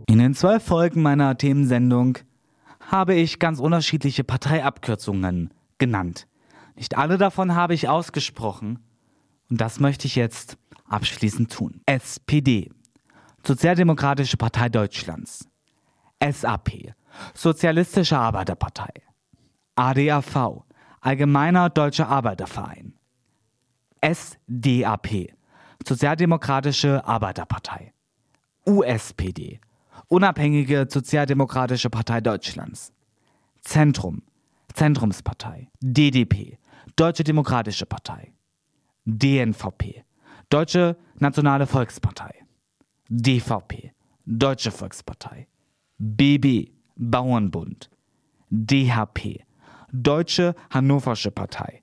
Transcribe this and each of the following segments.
In den 12 Folgen meiner Themensendung habe ich ganz unterschiedliche Parteiabkürzungen genannt. Nicht alle davon habe ich ausgesprochen und das möchte ich jetzt abschließend tun. SPD, Sozialdemokratische Partei Deutschlands. SAP, Sozialistische Arbeiterpartei. ADAV, Allgemeiner Deutscher Arbeiterverein. SDAP, Sozialdemokratische Arbeiterpartei. USPD, Unabhängige Sozialdemokratische Partei Deutschlands. Zentrum, Zentrumspartei. DDP, Deutsche Demokratische Partei. DNVP, Deutsche Nationale Volkspartei. DVP, Deutsche Volkspartei. BB, Bauernbund. DHP, Deutsche Hannoversche Partei.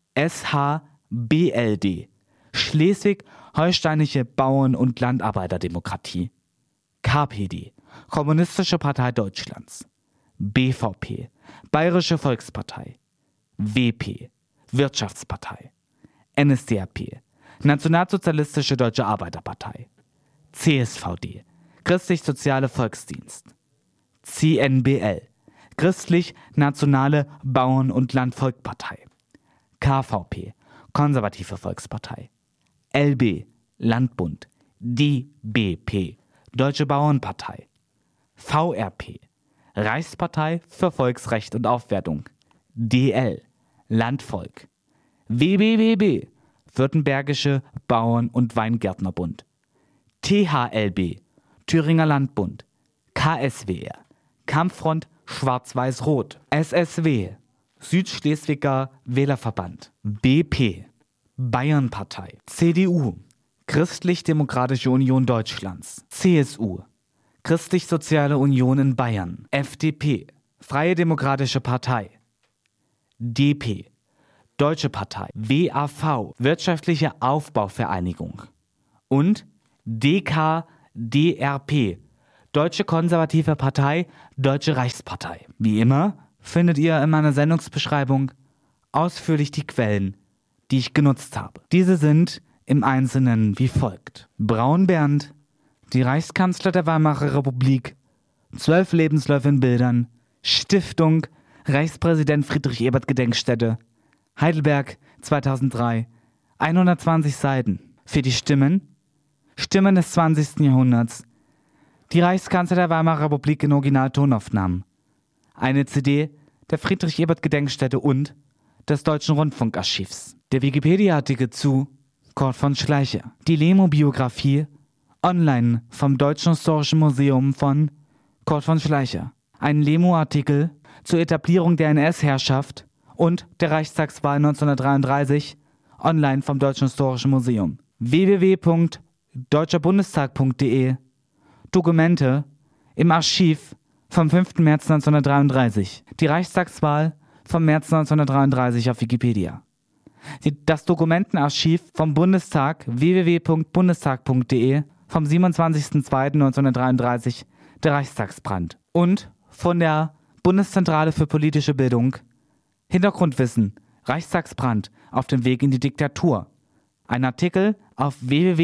SHBLD, Schleswig-Holsteinische Bauern- und Landarbeiterdemokratie. KPD, Kommunistische Partei Deutschlands. BVP, Bayerische Volkspartei. WP, Wirtschaftspartei. NSDAP, Nationalsozialistische Deutsche Arbeiterpartei. CSVD, Christlich-Soziale Volksdienst. CNBL, Christlich-Nationale Bauern- und Landvolkpartei. KVP, Konservative Volkspartei. LB, Landbund. DBP, Deutsche Bauernpartei. VRP, Reichspartei für Volksrecht und Aufwertung. DL, Landvolk. WBWB, Württembergische Bauern- und Weingärtnerbund. THLB, Thüringer Landbund. KSWR, Kampffront Schwarz-Weiß-Rot. SSW, Südschleswiger Wählerverband. BP, Bayernpartei. CDU, Christlich-Demokratische Union Deutschlands. CSU, Christlich-Soziale Union in Bayern. FDP, Freie Demokratische Partei. DP, Deutsche Partei. WAV, Wirtschaftliche Aufbauvereinigung. Und DKDRP, Deutsche Konservative Partei, Deutsche Reichspartei. Wie immer findet ihr in meiner Sendungsbeschreibung ausführlich die Quellen, die ich genutzt habe. Diese sind im Einzelnen wie folgt. Braun Bernd, die Reichskanzler der Weimarer Republik, 12 Lebensläufe in Bildern, Stiftung Reichspräsident Friedrich Ebert Gedenkstätte, Heidelberg 2003, 120 Seiten. Für die Stimmen des 20. Jahrhunderts, die Reichskanzler der Weimarer Republik in Originaltonaufnahmen, eine CD der Friedrich Ebert Gedenkstätte und des Deutschen Rundfunkarchivs. Der Wikipedia-Artikel zu Kurt von Schleicher. Die Lemo-Biografie online vom Deutschen Historischen Museum von Kurt von Schleicher. Ein Lemo-Artikel zur Etablierung der NS-Herrschaft und der Reichstagswahl 1933 online vom Deutschen Historischen Museum. www.deutscherbundestag.de. Dokumente im Archiv vom 5. März 1933. Die Reichstagswahl vom März 1933 auf Wikipedia. Das Dokumentenarchiv vom Bundestag www.bundestag.de vom 27.02.1933, der Reichstagsbrand. Und von der Bundeszentrale für politische Bildung Hintergrundwissen, Reichstagsbrand auf dem Weg in die Diktatur. Ein Artikel auf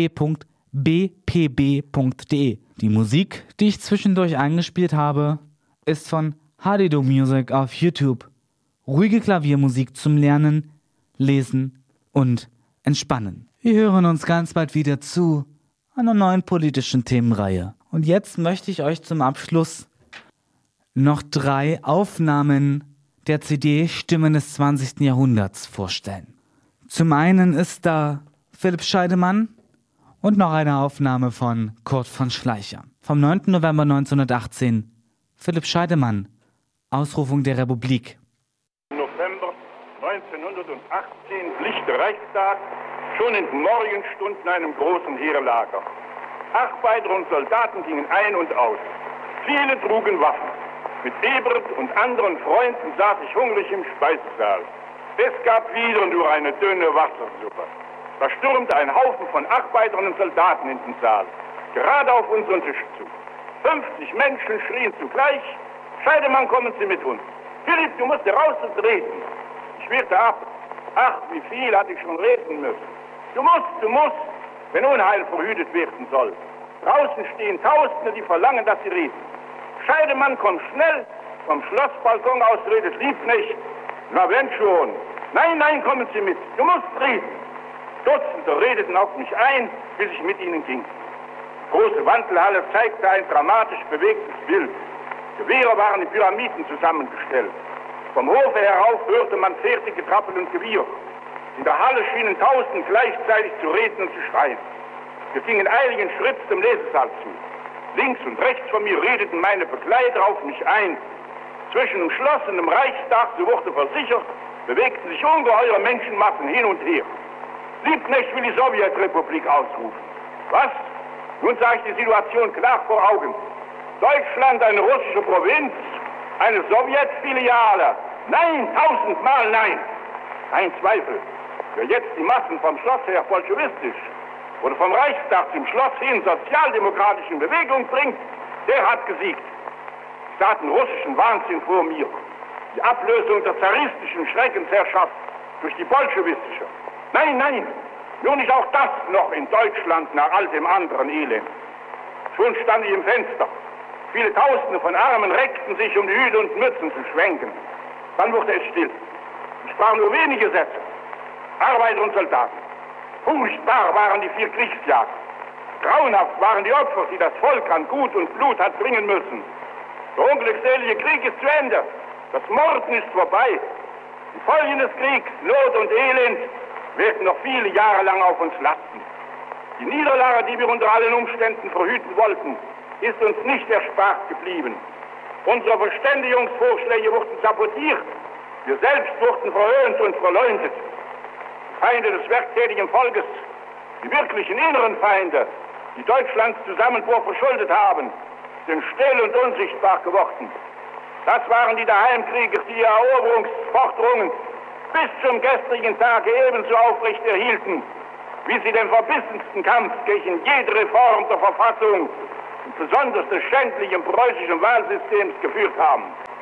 www.bpb.de. Die Musik, die ich zwischendurch eingespielt habe, ist von Hadido Music auf YouTube. Ruhige Klaviermusik zum Lernen, Lesen und Entspannen. Wir hören uns ganz bald wieder zu einer neuen politischen Themenreihe. Und jetzt möchte ich euch zum Abschluss noch 3 Aufnahmen der CD Stimmen des 20. Jahrhunderts vorstellen. Zum einen ist da Philipp Scheidemann und noch eine Aufnahme von Kurt von Schleicher. Vom 9. November 1918. Philipp Scheidemann, Ausrufung der Republik. November 1918 glich der Reichstag schon in den Morgenstunden einem großen Heerlager. Arbeiter und Soldaten gingen ein und aus. Viele trugen Waffen. Mit Ebert und anderen Freunden saß ich hungrig im Speisesaal. Es gab wieder nur eine dünne Wassersuppe. Da stürmte ein Haufen von Arbeitern und Soldaten in den Saal, gerade auf unseren Tisch zu. 50 Menschen schrien zugleich: Scheidemann, kommen Sie mit uns. Philipp, du musst raus und reden. Ich wehrte ab. Ach, wie viel hatte ich schon reden müssen. Du musst, wenn Unheil verhütet werden soll. Draußen stehen Tausende, die verlangen, dass sie reden. Scheidemann kommt schnell, vom Schlossbalkon aus redet Liebknecht. Na wenn schon. Nein, nein, kommen Sie mit. Du musst reden. Dutzende redeten auf mich ein, bis ich mit ihnen ging. Die große Wandelhalle zeigte ein dramatisch bewegtes Bild. Gewehre waren in Pyramiden zusammengestellt. Vom Hofe herauf hörte man Pferdegetrappel und Gewiehr. In der Halle schienen Tausend gleichzeitig zu reden und zu schreien. Wir gingen eiligen Schritts dem Lesesaal zu. Links und rechts von mir redeten meine Begleiter auf mich ein. Zwischen dem Schloss und dem Reichstag, so wurde versichert, bewegten sich ungeheure Menschenmassen hin und her. Liebknecht will die Sowjetrepublik ausrufen. Was? Nun sah ich die Situation klar vor Augen. Deutschland eine russische Provinz, eine Sowjetfiliale. Nein, tausendmal nein. Kein Zweifel. Wer jetzt die Massen vom Schloss her bolschewistisch oder vom Reichstag zum Schloss hin sozialdemokratisch in Bewegung bringt, der hat gesiegt. Ich sah den russischen Wahnsinn vor mir. Die Ablösung der zaristischen Schreckensherrschaft durch die bolschewistische. Nein, nein, nur nicht auch das noch in Deutschland nach all dem anderen Elend. Schon stand ich im Fenster. Viele Tausende von Armen reckten sich, um die Hüte und Mützen zu schwenken. Dann wurde es still. Ich sprach nur wenige Sätze. Arbeiter und Soldaten. Furchtbar waren die 4 Kriegsjahre. Grauenhaft waren die Opfer, die das Volk an Gut und Blut hat bringen müssen. Der unglückselige Krieg ist zu Ende. Das Morden ist vorbei. Die Folgen des Kriegs, Not und Elend, werden noch viele Jahre lang auf uns lasten. Die Niederlage, die wir unter allen Umständen verhüten wollten, ist uns nicht erspart geblieben. Unsere Verständigungsvorschläge wurden sabotiert. Wir selbst wurden verhöhnt und verleumdet. Die Feinde des werktätigen Volkes, die wirklichen inneren Feinde, die Deutschlands Zusammenbruch verschuldet haben, sind still und unsichtbar geworden. Das waren die Daheimkrieger, die ihre Eroberungsforderungen bis zum gestrigen Tage ebenso aufrecht erhielten, wie sie den verbissensten Kampf gegen jede Reform der Verfassung und besonders des schändlichen preußischen Wahlsystems geführt haben.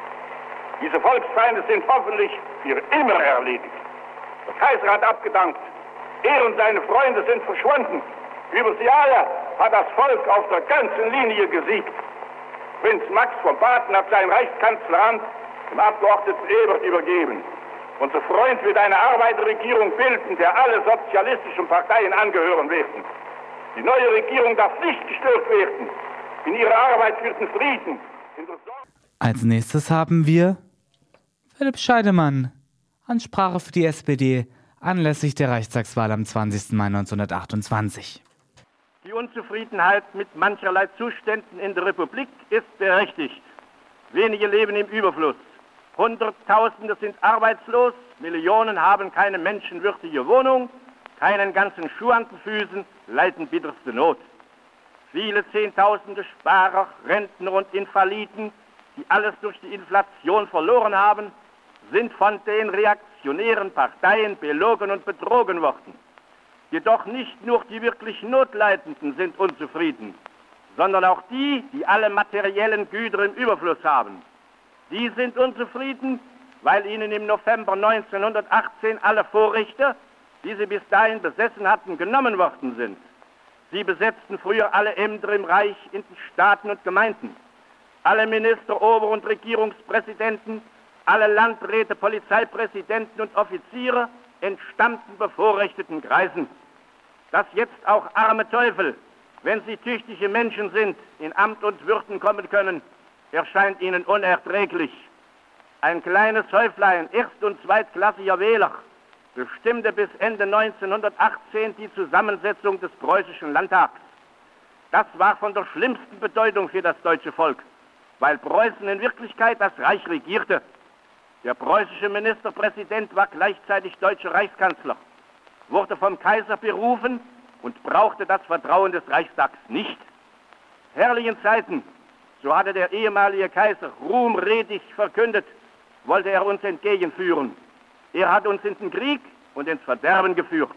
Diese Volksfeinde sind hoffentlich für immer erledigt. Der Kaiser hat abgedankt. Er und seine Freunde sind verschwunden. Über sie alle hat das Volk auf der ganzen Linie gesiegt. Prinz Max von Baden hat sein Reichskanzleramt dem Abgeordneten Ebert übergeben. Unser Freund wird eine Arbeiterregierung bilden, der alle sozialistischen Parteien angehören werden. Die neue Regierung darf nicht gestört werden in ihrer Arbeit für den Frieden. Als nächstes haben wir Philipp Scheidemann, Ansprache für die SPD anlässlich der Reichstagswahl am 20. Mai 1928. Die Unzufriedenheit mit mancherlei Zuständen in der Republik ist berechtigt. Wenige leben im Überfluss. Hunderttausende sind arbeitslos, Millionen haben keine menschenwürdige Wohnung, keinen ganzen Schuh an den Füßen, leiden bitterste Not. Viele Zehntausende Sparer, Rentner und Invaliden, die alles durch die Inflation verloren haben, sind von den reaktionären Parteien belogen und betrogen worden. Jedoch nicht nur die wirklich Notleidenden sind unzufrieden, sondern auch die, die alle materiellen Güter im Überfluss haben. Die sind unzufrieden, weil ihnen im November 1918 alle Vorrechte, die sie bis dahin besessen hatten, genommen worden sind. Sie besetzten früher alle Ämter im Reich, in den Staaten und Gemeinden. Alle Minister, Ober- und Regierungspräsidenten, alle Landräte, Polizeipräsidenten und Offiziere entstammten bevorrechteten Kreisen. Dass jetzt auch arme Teufel, wenn sie tüchtige Menschen sind, in Amt und Würden kommen können, erscheint ihnen unerträglich. Ein kleines Häuflein erst- und zweitklassiger Wähler bestimmte bis Ende 1918 die Zusammensetzung des preußischen Landtags. Das war von der schlimmsten Bedeutung für das deutsche Volk, weil Preußen in Wirklichkeit das Reich regierte. Der preußische Ministerpräsident war gleichzeitig deutscher Reichskanzler, wurde vom Kaiser berufen und brauchte das Vertrauen des Reichstags nicht. Herrlichen Zeiten, so hatte der ehemalige Kaiser ruhmredig verkündet, wollte er uns entgegenführen. Er hat uns in den Krieg und ins Verderben geführt.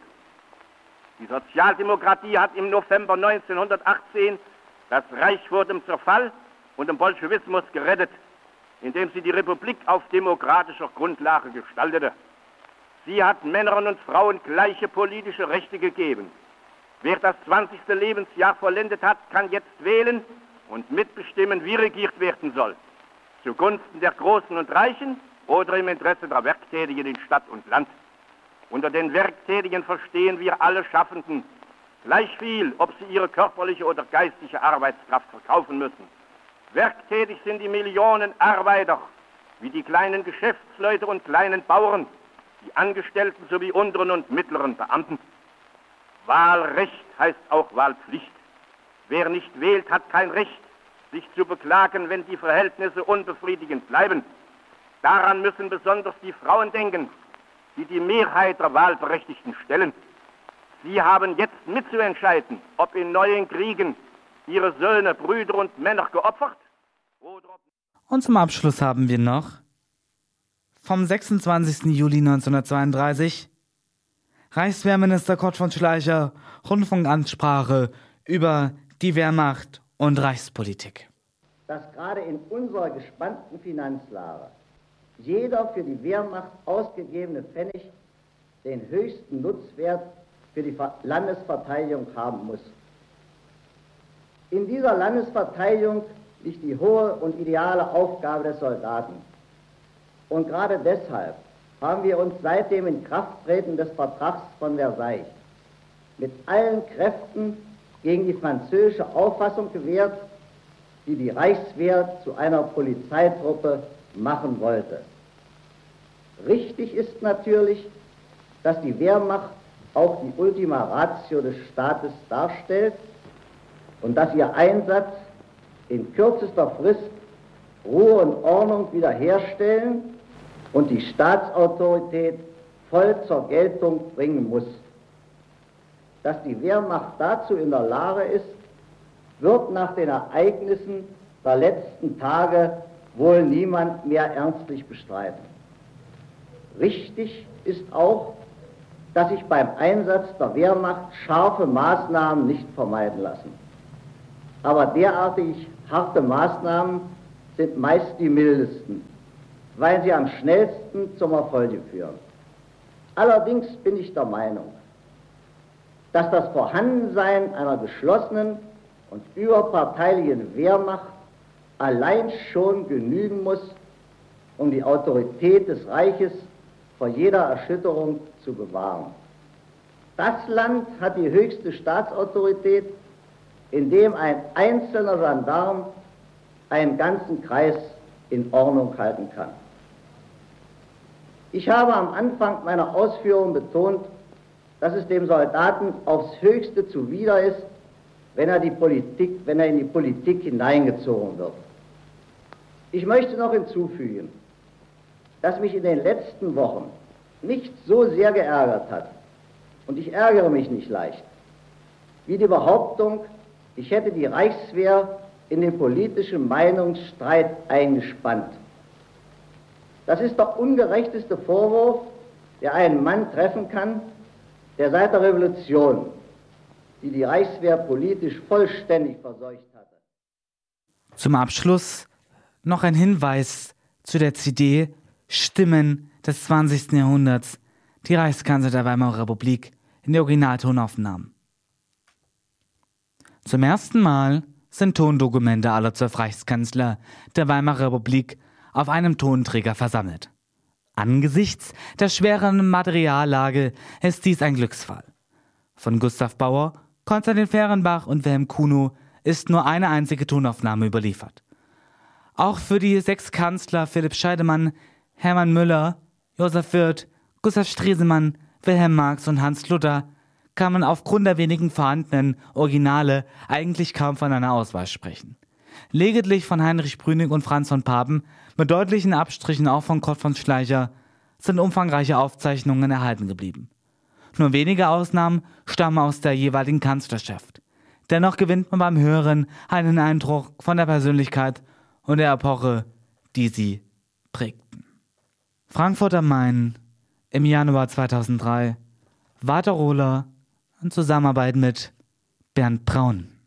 Die Sozialdemokratie hat im November 1918 das Reich vor dem Zerfall und dem Bolschewismus gerettet, indem sie die Republik auf demokratischer Grundlage gestaltete. Sie hat Männern und Frauen gleiche politische Rechte gegeben. Wer das 20. Lebensjahr vollendet hat, kann jetzt wählen und mitbestimmen, wie regiert werden soll. Zugunsten der Großen und Reichen oder im Interesse der Werktätigen in Stadt und Land. Unter den Werktätigen verstehen wir alle Schaffenden, gleich viel, ob sie ihre körperliche oder geistige Arbeitskraft verkaufen müssen. Werktätig sind die Millionen Arbeiter, wie die kleinen Geschäftsleute und kleinen Bauern, die Angestellten sowie unteren und mittleren Beamten. Wahlrecht heißt auch Wahlpflicht. Wer nicht wählt, hat kein Recht, sich zu beklagen, wenn die Verhältnisse unbefriedigend bleiben. Daran müssen besonders die Frauen denken, die die Mehrheit der Wahlberechtigten stellen. Sie haben jetzt mitzuentscheiden, ob in neuen Kriegen ihre Söhne, Brüder und Männer geopfert oder ob... Und zum Abschluss haben wir noch vom 26. Juli 1932 Reichswehrminister Kurt von Schleicher, Rundfunkansprache über die Wehrmacht und Reichspolitik. Dass gerade in unserer gespannten Finanzlage jeder für die Wehrmacht ausgegebene Pfennig den höchsten Nutzwert für die Landesverteidigung haben muss. In dieser Landesverteidigung liegt die hohe und ideale Aufgabe des Soldaten. Und gerade deshalb haben wir uns seit dem Inkrafttreten des Vertrags von Versailles mit allen Kräften gegen die französische Auffassung gewehrt, die die Reichswehr zu einer Polizeitruppe machen wollte. Richtig ist natürlich, dass die Wehrmacht auch die Ultima Ratio des Staates darstellt und dass ihr Einsatz in kürzester Frist Ruhe und Ordnung wiederherstellen und die Staatsautorität voll zur Geltung bringen muss. Dass die Wehrmacht dazu in der Lage ist, wird nach den Ereignissen der letzten Tage wohl niemand mehr ernstlich bestreiten. Richtig ist auch, dass sich beim Einsatz der Wehrmacht scharfe Maßnahmen nicht vermeiden lassen. Aber derartig harte Maßnahmen sind meist die mildesten, weil sie am schnellsten zum Erfolge führen. Allerdings bin ich der Meinung, dass das Vorhandensein einer geschlossenen und überparteilichen Wehrmacht allein schon genügen muss, um die Autorität des Reiches vor jeder Erschütterung zu bewahren. Das Land hat die höchste Staatsautorität, in dem ein einzelner Gendarm einen ganzen Kreis in Ordnung halten kann. Ich habe am Anfang meiner Ausführungen betont, dass es dem Soldaten aufs Höchste zuwider ist, wenn er in die Politik hineingezogen wird. Ich möchte noch hinzufügen, dass mich in den letzten Wochen nicht so sehr geärgert hat, und ich ärgere mich nicht leicht, wie die Behauptung, ich hätte die Reichswehr in den politischen Meinungsstreit eingespannt. Das ist der ungerechteste Vorwurf, der einen Mann treffen kann, der seit der Revolution, die die Reichswehr politisch vollständig verseucht hatte. Zum Abschluss noch ein Hinweis zu der CD Stimmen des 20. Jahrhunderts, die Reichskanzler der Weimarer Republik in der Originaltonaufnahmen. Zum ersten Mal sind Tondokumente aller 12 Reichskanzler der Weimarer Republik auf einem Tonträger versammelt. Angesichts der schweren Materiallage ist dies ein Glücksfall. Von Gustav Bauer, Konstantin Fehrenbach und Wilhelm Kuno ist nur eine einzige Tonaufnahme überliefert. Auch für die 6 Kanzler Philipp Scheidemann, Hermann Müller, Josef Wirth, Gustav Stresemann, Wilhelm Marx und Hans Luther kann man aufgrund der wenigen vorhandenen Originale eigentlich kaum von einer Auswahl sprechen. Lediglich von Heinrich Brüning und Franz von Papen, mit deutlichen Abstrichen auch von Kurt von Schleicher, sind umfangreiche Aufzeichnungen erhalten geblieben. Nur wenige Ausnahmen stammen aus der jeweiligen Kanzlerschaft. Dennoch gewinnt man beim Hören einen Eindruck von der Persönlichkeit und der Epoche, die sie prägten. Frankfurt am Main im Januar 2003, Walter Rohler in Zusammenarbeit mit Bernd Braun.